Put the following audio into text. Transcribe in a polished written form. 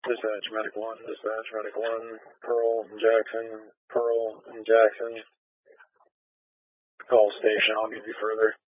Dispatch, Medic 1, Dispatch, Medic 1, Pearl and Jackson, Pearl and Jackson. Call station, I'll give you further.